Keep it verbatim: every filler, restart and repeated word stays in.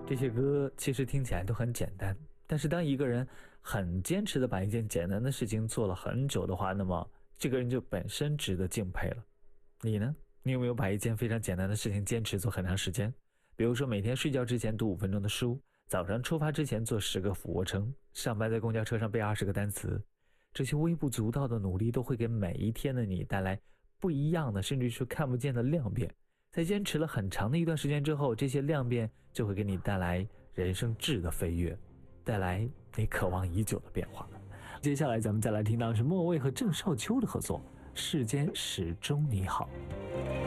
这些歌其实听起来都很简单，但是当一个人很坚持的把一件简单的事情做了很久的话，那么这个人就本身值得敬佩了。你呢？你有没有把一件非常简单的事情坚持做很长时间？比如说每天睡觉之前读五分钟的书，早上出发之前做十个俯卧撑，上班在公交车上背二十个单词。这些微不足道的努力都会给每一天的你带来不一样的，甚至是看不见的量变。在坚持了很长的一段时间之后，这些量变就会给你带来人生质的飞跃，带来你渴望已久的变化。接下来咱们再来听到是莫蔚和郑少秋的合作，世间始终你好。